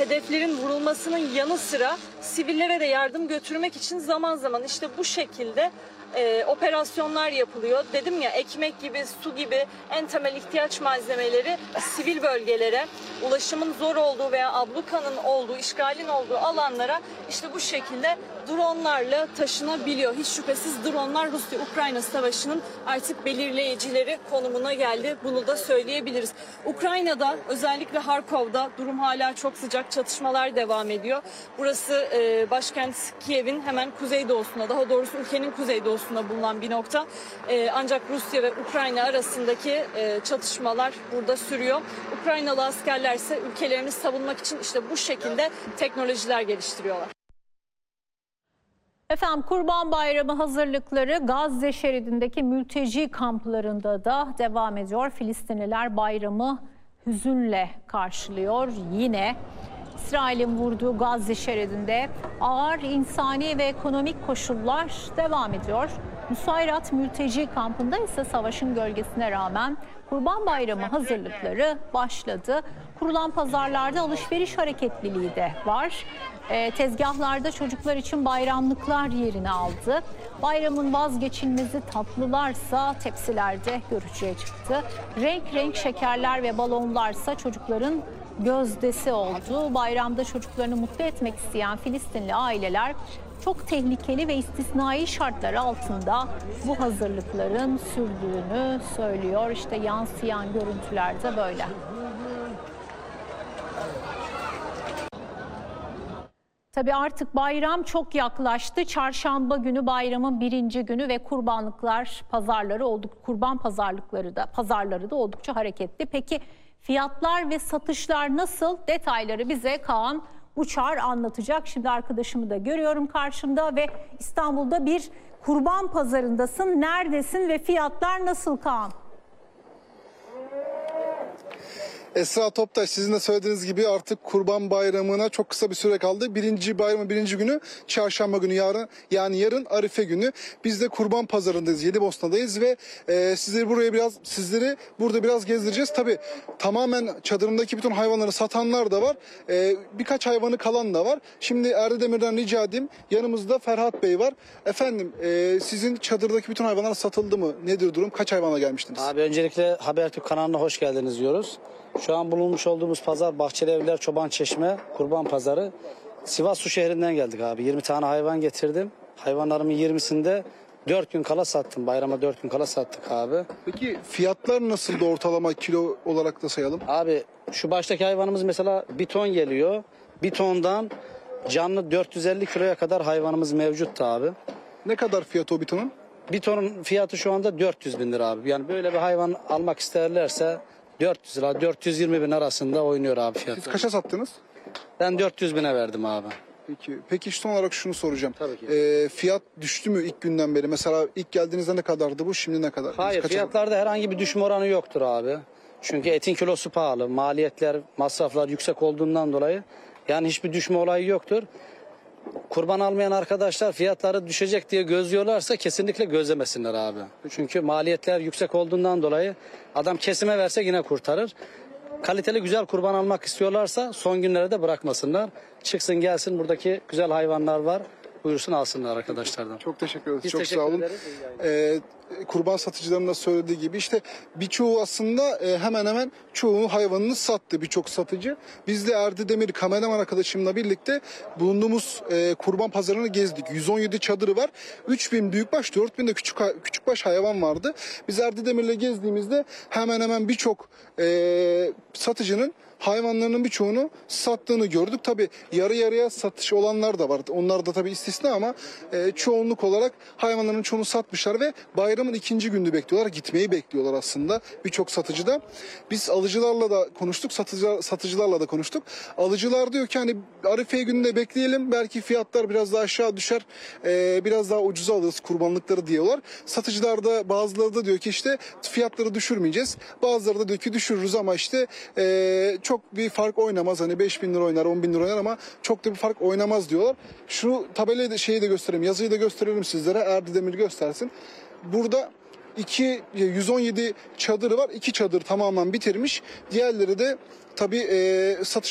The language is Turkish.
hedeflerin vurulmasının yanı sıra sivillere de yardım götürmek için zaman zaman işte bu şekilde operasyonlar yapılıyor. Dedim ya, ekmek gibi, su gibi en temel ihtiyaç malzemeleri sivil bölgelere, ulaşımın zor olduğu veya ablukanın olduğu, işgalin olduğu alanlara işte bu şekilde dronlarla taşınabiliyor. Hiç şüphesiz dronlar Rusya-Ukrayna savaşının artık belirleyicileri konumuna geldi. Bunu da söyleyebiliriz. Ukrayna'da, özellikle Harkov'da durum hala çok sıcak. Çatışmalar devam ediyor. Burası başkent Kiev'in hemen kuzeydoğusunda, daha doğrusu ülkenin kuzeydoğusunda bulunan bir nokta. Ancak Rusya ve Ukrayna arasındaki çatışmalar burada sürüyor. Ukraynalı askerler ise ülkelerini savunmak için işte bu şekilde teknolojiler geliştiriyorlar. Efendim, Kurban Bayramı hazırlıkları Gazze şeridindeki mülteci kamplarında da devam ediyor. Filistinliler bayramı hüzünle karşılıyor. Yine İsrail'in vurduğu Gazze şeridinde ağır insani ve ekonomik koşullar devam ediyor. Nusayrat mülteci kampında ise savaşın gölgesine rağmen Kurban Bayramı hazırlıkları başladı. Kurulan pazarlarda alışveriş hareketliliği de var. Tezgahlarda çocuklar için bayramlıklar yerini aldı. Bayramın vazgeçilmezi tatlılarsa tepsilerde görücüye çıktı. Renk renk şekerler ve balonlarsa çocukların gözdesi oldu. Bayramda çocuklarını mutlu etmek isteyen Filistinli aileler çok tehlikeli ve istisnai şartlar altında bu hazırlıkların sürdüğünü söylüyor. İşte yansıyan görüntüler de böyle. Tabii artık bayram çok yaklaştı. Çarşamba günü bayramın birinci günü ve kurban pazarları da oldukça hareketli. Peki fiyatlar ve satışlar nasıl? Detayları bize Kaan Uçar anlatacak. Şimdi arkadaşımı da görüyorum karşımda ve İstanbul'da bir kurban pazarındasın. Neredesin ve fiyatlar nasıl Kaan? Esra Toptaş, sizin de söylediğiniz gibi artık Kurban Bayramı'na çok kısa bir süre kaldı. Bayramın birinci günü çarşamba günü, yarın Arife günü. Biz de Kurban Pazarı'ndayız, Yedibosna'dayız ve sizleri burada biraz gezdireceğiz. Tabii tamamen çadırındaki bütün hayvanları satanlar da var. Birkaç hayvanı kalan da var. Şimdi Erdemir'den rica edeyim. Yanımızda Ferhat Bey var. Efendim, sizin çadırdaki bütün hayvanlar satıldı mı? Nedir durum? Kaç hayvana gelmiştiniz? Abi öncelikle Habertürk kanalına hoş geldiniz diyoruz. Şu an bulunmuş olduğumuz pazar Bahçeli Evler Çobançeşme Kurban Pazarı. Sivas Su şehrinden geldik abi. 20 tane hayvan getirdim. Hayvanlarımın 20'sinde 4 gün kala sattım. Bayrama 4 gün kala sattık abi. Peki fiyatlar nasıldı, ortalama kilo olarak da sayalım? Abi şu baştaki hayvanımız mesela bir ton geliyor. Bir tondan canlı 450 kiloya kadar hayvanımız mevcuttu abi. Ne kadar fiyatı o bir tonun? Bir tonun fiyatı şu anda 400 bin lira abi. Yani böyle bir hayvan almak isterlerse 400 lira 420 bin arasında oynuyor abi fiyatı. Siz kaça sattınız? Ben 400 bine verdim abi. Peki son olarak şunu soracağım. Tabii ki. Fiyat düştü mü ilk günden beri? Mesela ilk geldiğinizde ne kadardı bu? Şimdi ne kadar? Hayır, fiyatlarda herhangi bir düşme oranı yoktur abi. Çünkü etin kilosu pahalı. Maliyetler, masraflar yüksek olduğundan dolayı yani hiçbir düşme olayı yoktur. Kurban almayan arkadaşlar fiyatları düşecek diye gözlüyorlarsa kesinlikle gözlemesinler abi. Çünkü maliyetler yüksek olduğundan dolayı adam kesime verse yine kurtarır. Kaliteli güzel kurban almak istiyorlarsa son günlere de bırakmasınlar. Çıksın gelsin, buradaki güzel hayvanlar var. Buyursun alsınlar arkadaşlardan. Çok teşekkür ederiz. Biz Çok teşekkür sağ olun. Kurban satıcılarının da söylediği gibi işte birçoğu aslında hemen hemen çoğu hayvanını sattı birçok satıcı. Biz de Erdi Demir kameraman arkadaşımla birlikte bulunduğumuz kurban pazarını gezdik. 117 çadırı var. 3000 büyükbaş, 4000 de küçükbaş hayvan vardı. Biz Erdi Demir'le gezdiğimizde hemen hemen birçok satıcının hayvanlarının birçoğunu sattığını gördük. Tabii yarı yarıya satış olanlar da var. Onlar da tabii istisna ama çoğunluk olarak hayvanların çoğunu satmışlar ve bayramın ikinci gününü bekliyorlar. Gitmeyi bekliyorlar aslında birçok satıcı da. Biz alıcılarla da konuştuk, satıcılarla da konuştuk. Alıcılar diyor ki hani Arife gününde bekleyelim. Belki fiyatlar biraz daha aşağı düşer. Biraz daha ucuza alırız kurbanlıkları diyorlar. Satıcılar da, bazıları da diyor ki işte fiyatları düşürmeyeceğiz. Bazıları da diyor ki düşürürüz ama işte çok bir fark oynamaz. Hani 5.000 lira oynar, 10.000 lira oynar ama çok da bir fark oynamaz diyorlar. Şu tabelayı da şeyi de göstereyim. Yazıyı da gösterelim sizlere. Erdi Demir göstersin. Burada 117 çadırı var. 2 çadır tamamen bitirmiş. Diğerleri de tabii satış